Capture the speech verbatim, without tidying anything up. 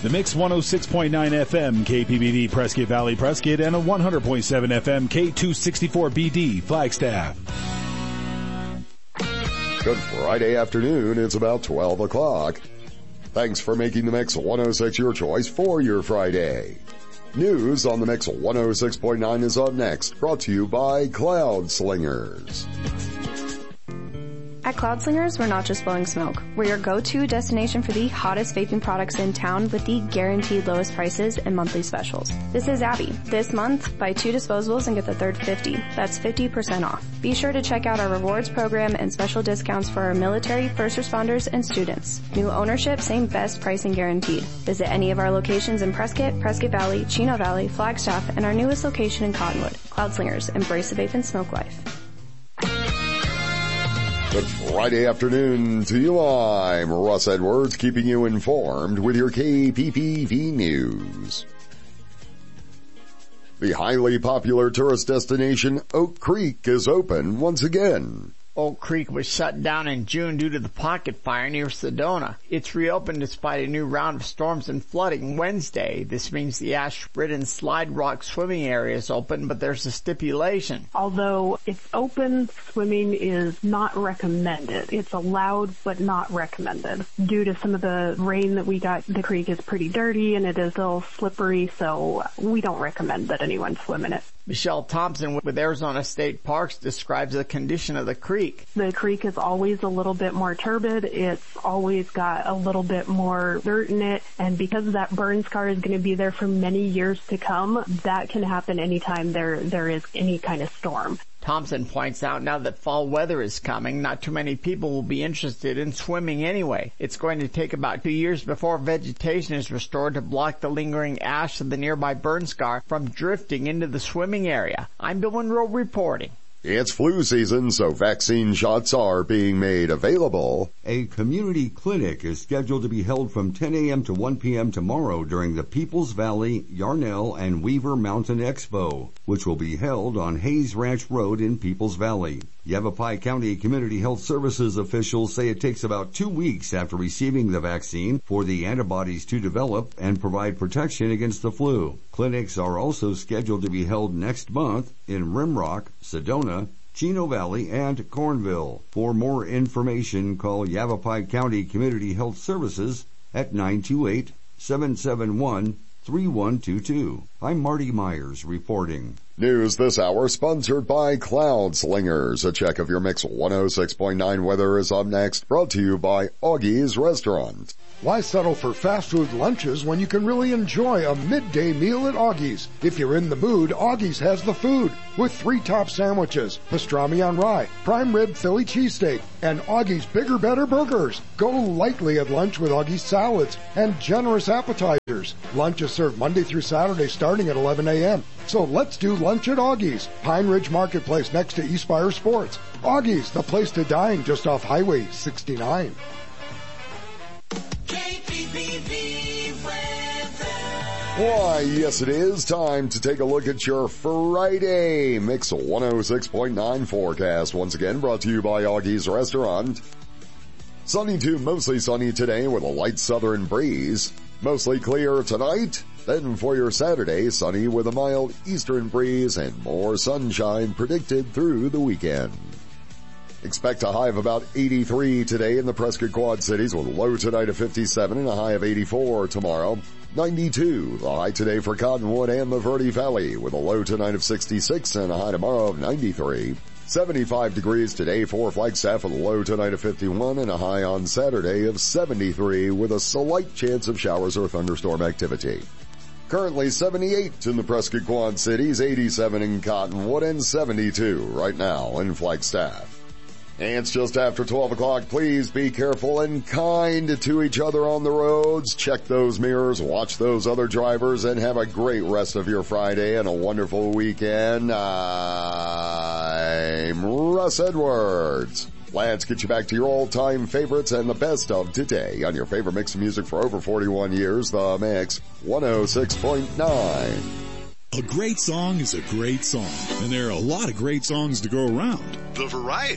The Mix one oh six point nine F M K P B D Prescott Valley Prescott and a one hundred point seven F M K two sixty-four B D Flagstaff. Good Friday afternoon. It's about twelve o'clock. Thanks for making the Mix one oh six your choice for your Friday. News on the Mix one oh six point nine is up next, brought to you by Cloud Slingers. At Cloud Slingers, we're not just blowing smoke. We're your go-to destination for the hottest vaping products in town with the guaranteed lowest prices and monthly specials. This is Abby. This month, buy two disposables and get the third fifty. That's fifty percent off. Be sure to check out our rewards program and special discounts for our military, first responders, and students. New ownership, same best pricing guaranteed. Visit any of our locations in Prescott, Prescott Valley, Chino Valley, Flagstaff, and our newest location in Cottonwood. Cloud Slingers, embrace the vape and smoke life. Good Friday afternoon to you. I'm Russ Edwards, keeping you informed with your K P P V news. The highly popular tourist destination Oak Creek is open once again. Oak Creek was shut down in June due to the pocket fire near Sedona. It's reopened despite a new round of storms and flooding Wednesday. This means the Ash-ridden Slide Rock swimming area is open, but there's a stipulation. Although it's open, swimming is not recommended. It's allowed, but not recommended. Due to some of the rain that we got, the creek is pretty dirty and it is a little slippery, so we don't recommend that anyone swim in it. Michelle Thompson with Arizona State Parks describes the condition of the creek. The creek is always a little bit more turbid. It's always got a little bit more dirt in it. And because that burn scar is going to be there for many years to come, that can happen anytime there, there is any kind of storm. Thompson points out now that fall weather is coming, not too many people will be interested in swimming anyway. It's going to take about two years before vegetation is restored to block the lingering ash of the nearby burn scar from drifting into the swimming area. I'm Bill Monroe reporting. It's flu season, so vaccine shots are being made available. A community clinic is scheduled to be held from ten a.m. to one p.m. tomorrow during the Peoples Valley, Yarnell, and Weaver Mountain Expo, which will be held on Hayes Ranch Road in Peoples Valley. Yavapai County Community Health Services officials say it takes about two weeks after receiving the vaccine for the antibodies to develop and provide protection against the flu. Clinics are also scheduled to be held next month in Rimrock, Sedona, Chino Valley, and Cornville. For more information, call Yavapai County Community Health Services at nine two eight, seven seven one, three one two two. I'm Marty Myers reporting. News this hour sponsored by Cloud Slingers. A check of your Mix one oh six point nine weather is up next, brought to you by Augie's Restaurant. Why settle for fast food lunches when you can really enjoy a midday meal at Augie's? If you're in the mood, Augie's has the food with three top sandwiches, pastrami on rye, prime rib Philly cheesesteak, and Augie's Bigger Better Burgers. Go lightly at lunch with Augie's salads and generous appetizers. Lunch is served Monday through Saturday starting at eleven a.m. So let's do lunch at Augie's, Pine Ridge Marketplace next to Eastspire Sports. Augie's, the place to dine just off Highway sixty-nine. K P P V weather. Why, yes it is time to take a look at your Friday Mix one oh six point nine forecast. Once again brought to you by Augie's Restaurant. Sunny to mostly sunny today with a light southern breeze. Mostly clear tonight. Then for your Saturday, sunny with a mild eastern breeze and more sunshine predicted through the weekend. Expect a high of about eighty-three today in the Prescott Quad Cities with a low tonight of fifty-seven and a high of eighty-four tomorrow. ninety-two, the high today for Cottonwood and the Verde Valley with a low tonight of sixty-six and a high tomorrow of ninety-three. seventy-five degrees today for Flagstaff with a low tonight of fifty-one and a high on Saturday of seventy-three with a slight chance of showers or thunderstorm activity. Currently seventy-eight in the Prescott Quad Cities, eighty-seven in Cottonwood, and seventy-two right now in Flagstaff. It's just after twelve o'clock. Please be careful and kind to each other on the roads. Check those mirrors, watch those other drivers, and have a great rest of your Friday and a wonderful weekend. I'm Russ Edwards. Let's get you back to your all-time favorites and the best of today on your favorite mix of music for over forty-one years, the Mix one oh six point nine. A great song is a great song, and there are a lot of great songs to go around. The variety